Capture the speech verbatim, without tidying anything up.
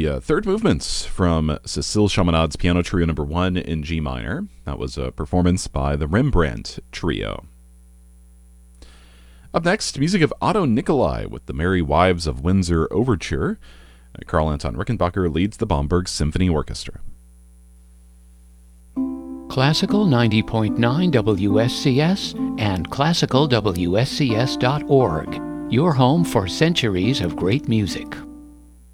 the uh, third movements from Cécile Chaminade's Piano Trio Number One in G minor. That was a performance by the Rembrandt Trio. Up next, music of Otto Nicolai with the Merry Wives of Windsor Overture. Carl Anton Rickenbacker leads the Bamberg Symphony Orchestra. Classical ninety point nine W S C S and classical W S C S dot org. Your home for centuries of great music.